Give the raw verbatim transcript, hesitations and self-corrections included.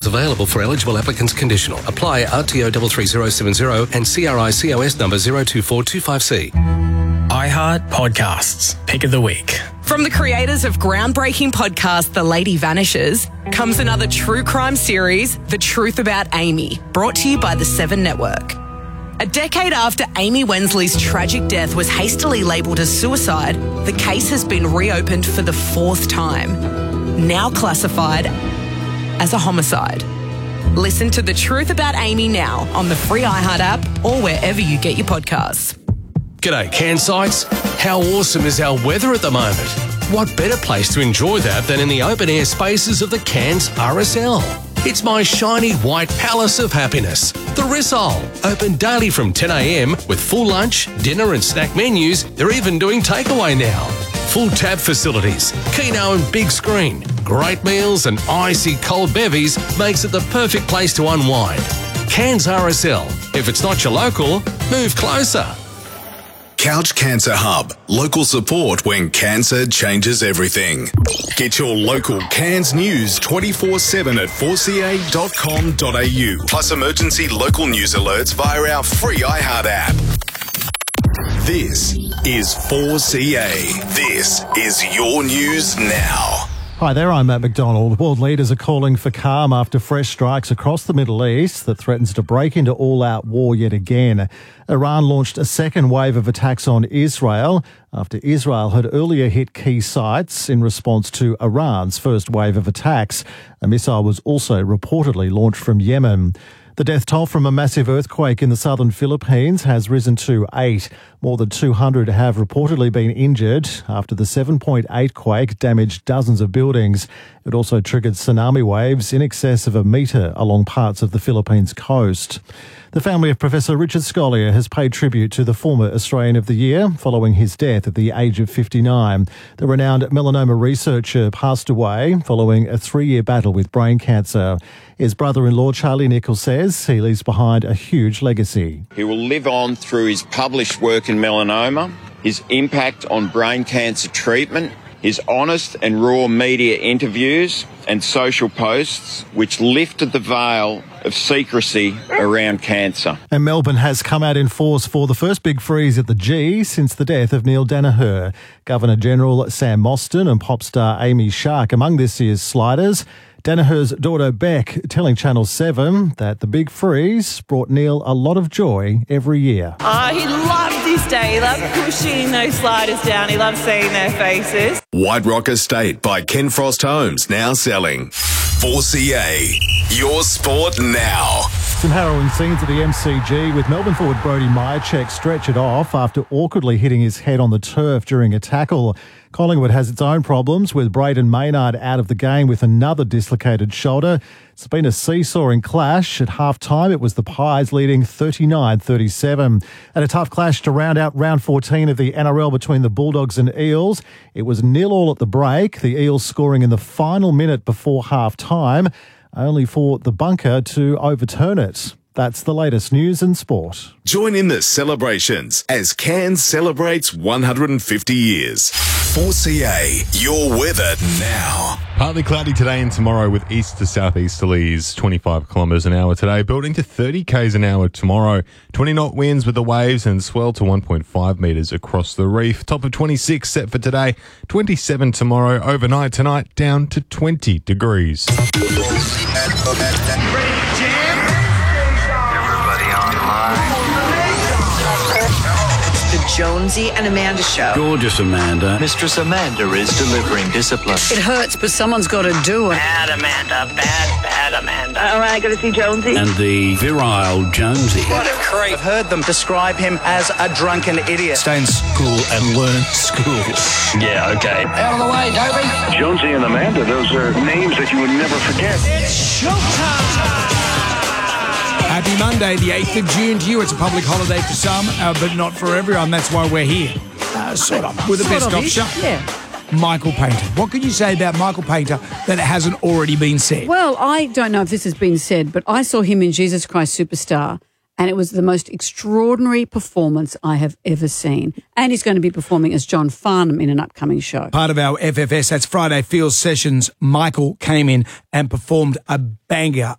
available for eligible applicants conditional. Apply R T O three three zero seven zero and C R I C O S number zero two four two five C. iHeart Podcasts. Pick of the week. From the creators of groundbreaking podcast The Lady Vanishes comes another true crime series, The Truth About Amy, brought to you by the Seven Network. A decade after Amy Wensley's tragic death was hastily labelled as suicide, the case has been reopened for the fourth time, now classified as a homicide. Listen to The Truth About Amy now on the free iHeart app or wherever you get your podcasts. G'day, Cairnsites. How awesome is our weather at the moment? What better place to enjoy that than in the open-air spaces of the Cairns R S L? It's my shiny white palace of happiness, the Rissole. Open daily from ten a m with full lunch, dinner and snack menus. They're even doing takeaway now. Full tab facilities, Keno and big screen, great meals and icy cold bevies makes it the perfect place to unwind. Cairns R S L. If it's not your local, move closer. Couch Cancer Hub. Local support when cancer changes everything. Get your local Cairns news twenty-four seven at four c a dot com dot a u. Plus emergency local news alerts via our free iHeart app. This is four C A. This is your news now. Hi there, I'm Matt McDonald. World leaders are calling for calm after fresh strikes across the Middle East that threatens to break into all-out war yet again. Iran launched a second wave of attacks on Israel after Israel had earlier hit key sites in response to Iran's first wave of attacks. A missile was also reportedly launched from Yemen. The death toll from a massive earthquake in the southern Philippines has risen to eight. More than two hundred have reportedly been injured after the seven point eight quake damaged dozens of buildings. It also triggered tsunami waves in excess of a metre along parts of the Philippines coast. The family of Professor Richard Scolyer has paid tribute to the former Australian of the Year following his death at the age of fifty-nine. The renowned melanoma researcher passed away following a three-year battle with brain cancer. His brother-in-law Charlie Nichols says he leaves behind a huge legacy. He will live on through his published work in melanoma, his impact on brain cancer treatment, his honest and raw media interviews and social posts which lifted the veil of secrecy around cancer. And Melbourne has come out in force for the first big freeze at the G since the death of Neil Danaher. Governor-General Sam Mostyn and pop star Amy Shark among this year's sliders. Danaher's daughter Beck telling Channel seven that the big freeze brought Neil a lot of joy every year. Oh, he loved this day. He loved pushing those sliders down. He loved seeing their faces. White Rock Estate by Ken Frost Homes, now selling. four C A, your sport now. Some harrowing scenes at the M C G with Melbourne forward Brody Myercheck stretch it off after awkwardly hitting his head on the turf during a tackle. Collingwood has its own problems with Braden Maynard out of the game with another dislocated shoulder. It's been a seesawing clash. At half-time, it was the Pies leading thirty-nine thirty-seven. And a tough clash to round out round fourteen of the N R L between the Bulldogs and Eels. It was nil all at the break, the Eels scoring in the final minute before half-time, only for the bunker to overturn it. That's the latest news and sport. Join in the celebrations as Cairns celebrates one hundred fifty years. four C A, your weather now. Partly cloudy today and tomorrow with east to southeasterlies, twenty-five kilometres an hour today, building to thirty k's an hour tomorrow. twenty knot winds with the waves and swell to one point five metres across the reef. Top of twenty-six set for today, twenty-seven tomorrow. Overnight tonight down to twenty degrees. The Jonesy and Amanda Show. Gorgeous Amanda. Mistress Amanda is delivering discipline. It hurts, but someone's got to do it. Bad Amanda. Bad, bad Amanda. All right, got to see Jonesy. And the virile Jonesy. What a creep. I've heard them describe him as a drunken idiot. Stay in school and learn school. Yeah, okay. Out of the way, Toby. Jonesy and Amanda, those are names that you would never forget. It's showtime! Happy Monday, the eighth of June to you. It's a public holiday for some, uh, but not for everyone. That's why we're here. Uh, sort of. With the Sort best of cop ish, show. Yeah. Michael Painter. What could you say about Michael Painter that hasn't already been said? Well, I don't know if this has been said, but I saw him in Jesus Christ Superstar, and it was the most extraordinary performance I have ever seen. And he's going to be performing as John Farnham in an upcoming show. Part of our F F S, that's Friday Field Sessions. Michael came in and performed a banger